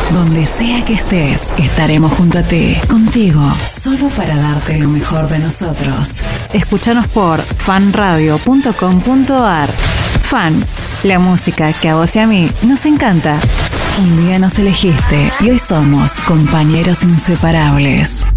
Donde sea que estés, estaremos junto a ti, contigo, solo para darte lo mejor de nosotros. Escúchanos por fanradio.com.ar. Fan, la música que a vos y a mí nos encanta. Un día nos elegiste y hoy somos compañeros inseparables.